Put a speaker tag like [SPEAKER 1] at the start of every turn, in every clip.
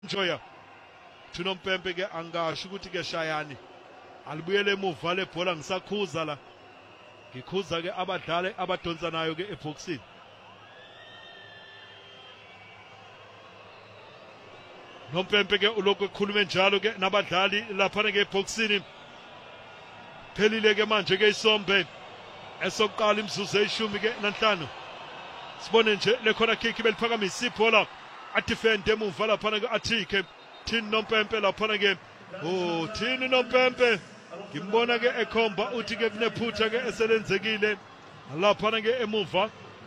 [SPEAKER 1] Njoya Thinompempe ke angasho ukuthi ke Shayani alibuyele emuva lebhola ngisakhuza la ngikhuza ke abadlali abadonsa nayo ke eboxini Nompempe ke ulokhu ekhulume njalo ke nabadlali lapha ke eboxini phelile ke manje ke isombe esokuqala imzuzu eyishumi ke nanhlanu sibone nje le corner kick beliphakamisa ibhola adefend emuva lapha ke athike Thini Nompempe lapha ke Thini Nompempe ngimbona ke ekhomba uthi ke kunephutha ke eselenzekile lapha ke emuva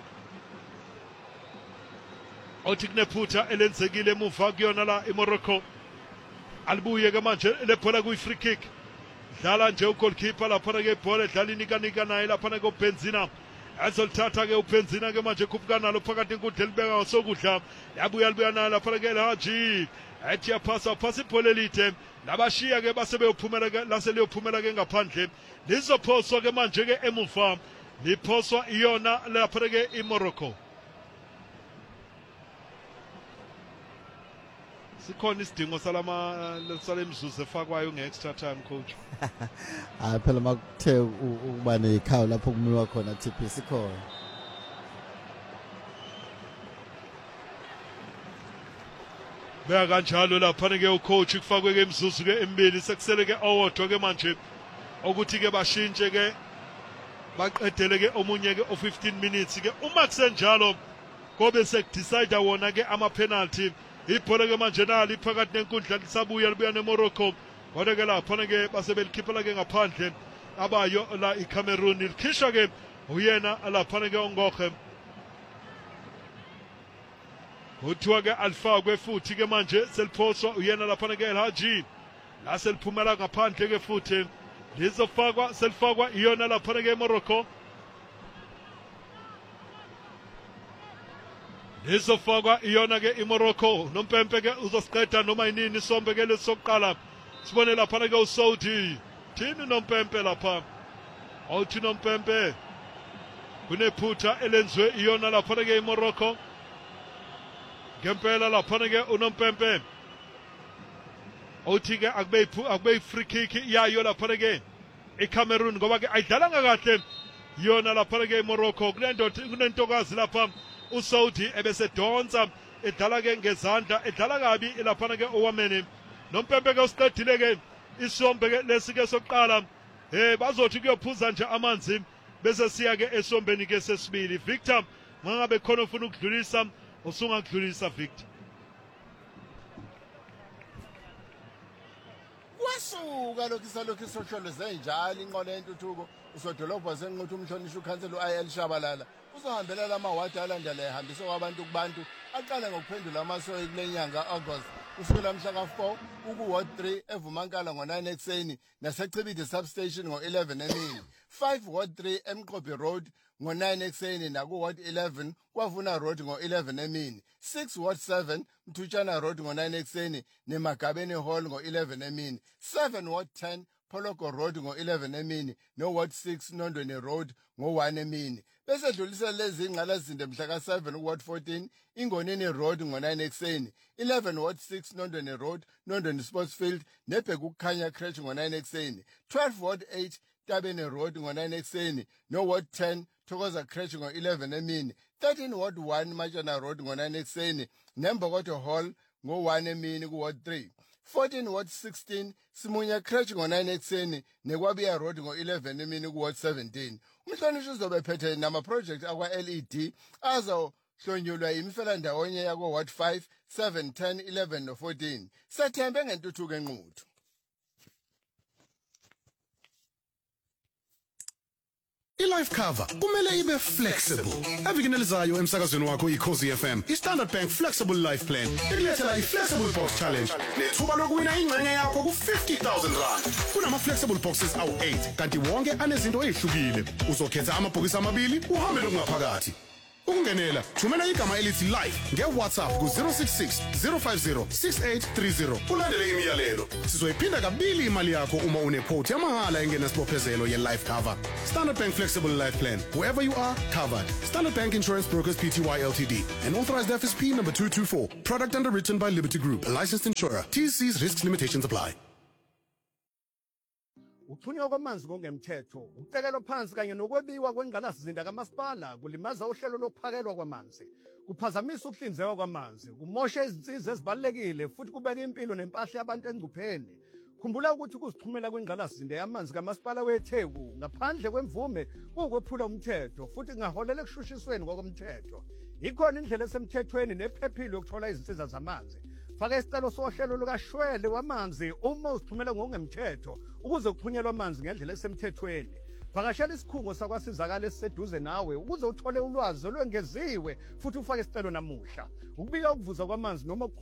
[SPEAKER 1] uthi kunephutha elenzekile emuva kuyona la eMorocco alibuye ke manje lebhola kuyi free kick dlala nje ugoalkeeper lapha ke ibhola edlala inika naye lapha ke uBenzina azolithatha ke uBenzina ke manje khuphuka nalo phakathi enkundla elibeka sokudla yabuya nayo lapha ke Haji ethi yapasa ibhola elide labashiya ke basebeyophumela ke laseliyophumela ke ngaphandle lizophoswa ke manje ke emuva liphoswa iyona lapha ke eMorocco sikhona isidingo salemzuzu efakwayo nge-extra time coach
[SPEAKER 2] hayi phela makuthe ukuba nekhawu lapho kumiwa khona TP sikhona
[SPEAKER 1] beka kanjalo lapha ke ucoach kufakwe ke imzuzu ke emibili sekusele ke owodwa ke manje ukuthi ke bashintshe ke baqedele ke omunye ke o15 minutes ke uma kusenjalo kobe sekudecide wona ke ama penalty ibhola ke manje nali phakathi nenkundla lisabuya libuya neMorocco kodwa ke lapha ke basebelikhipha ke ngaphandle abayo la iCameroon likhishwa ke uyena lapha ke ongohe uthiwa ke alifakwe futhi ke manje seliphoswa uyena lapha ke Haji la seliphumela ngaphandle ke futhi lizofakwa selifakwa iyona lapha ke eMorocco lizofakwa iyona ke eMorocco Nompempe ke uzosiqeda noma yinini isombe ke lesokuqala sibone lapha ke uSaudi Thini Nompempe lapha awuthi Nompempe kunephutha elenzwe iyona lapha ke eMorocco ngempela lapha ke uNompempe awuthi ke akube free kick yayo lapha ke eCameroon ngoba ke ayidlalanga kahle iyona lapha ke eMorocco kunentokazi lapha uSaudi ebese donsa edlala ke ngezandla edlala kabi lapha ke owamene Nompempe ke usiqedile ke isombe ke lesike sokuqala bazothi kuyophuza nje amanzi bese siya ke esombeni ke sesibili Victor mangabe khona ufuna ukudlulisa usungakudlulisa Victor
[SPEAKER 3] kwasuka lokho sohloleze njalo inqola yentuthuko usodolobha senquthu umhlonishwa ukhansela uIL Shabalala uzohambela lamawadi alandela ehambisa kwabantu kubantu aqala ngokuphendula amasoyi kulenyanga August kusukela mhla ka4 uku-Ward 3 eVumankala ngo9 ekseni nasechibide substation ngo11 emini 5 Ward 3 eMqobi Road ngo9 ekseni naku-Ward 11 kwaVuna Road ngo11 emini 6 Ward 7 Mthutshana Road ngo9 ekseni neMagabeni Hall ngo11 emini 7 Ward 10 Poloko Road ngo11 emini no Ward 6 Nondweni Road ngo1 emini bese dlulisa lezi ingqalazinde mhla ka7 Ward 14 Ingonini Road ngo9 ekseni 11 Ward 6 Nondweni Road Nondweni Sportsfield nebheka ukukhanya Crèche ngo9 ekseni 12 Ward 8 Tabene Road ngo9 ekseni no Ward 10 Thokoza Crèche ngo11 emini 13 Ward 1 Machana Road ngo9 ekseni neMbokodo Hall ngo1 emini kuWard 3 14 Ward 16 Simunya Crèche ngo9 ekseni neKwabiya Road ngo11 emini kuWard 17 umhlonishwa uzobe phethe nama project akwa LED azohlonyulwa imifela ndawonye yakwa Ward 5 7 10 11 no 14 sethembe ngentuthuko enquthu
[SPEAKER 4] iLife cover kumele ibe flexible. Evikini elizayo emsakazweni wakho iKhosi FM, iStandard Bank Flexible Life Plan ikulethela iFlexible Box Challenge nethuba lokuwina ingxenye yakho ku50,000 rand. Kunama flexible boxes awu8 kanti wonke anezinto ezihlukile. Uzokhetha amabhokisi amabili uhambe ngaphakathi. Ukungenela thumela igama elithi live ngeWhatsApp ku-066 050 6830 ulandele imiyalelo. Sizoyiphinda kabili imali yakho uma unephoti yamahhala engenasibophezelo ye-life cover. Standard Bank Flexible Life Plan. Wherever you are, covered. Standard Bank Insurance Brokers Pty Ltd. An authorized FSP number 224. Product underwritten by Liberty Group, a licensed insurer. TC's risks limitations apply.
[SPEAKER 5] Ukuthunywa kwamanzi ngokungemthetho, ukucekelwa phansi kanye nokwebiwa kwengqalasizinda kamasipala kulimaza uhlelo lokuphakelwa kwamanzi. Kuphazamisa ukuhlinzekwa kwamanzi, kumosha izinsiza ezibalekile futhi kubeka impilo nempahla yabantu engcupheni. Khumbula ukuthi ukuzithumela kwengqalasizinda yamanzi kamasipala weTheku ngaphandle kwemvume kukwephula umthetho futhi kungaholela ekushushisweni ngokomthetho. Ikhona indlela esemthethweni nephephile yokuthola izinsiza zamanzi. Faka isicelo sohlelo lukaShwele wamanzi uma uzithumela ngokungemthetho ukuze kuphunyelwe amanzi ngendlela esemthethweni. Vakashela isikhungo sakwasizakala esiseduze nawe ukuze uthole ulwazi olwengeziwe futhi ufake isicelo namuhla. Ukubika ukuvuza kwamanzi noma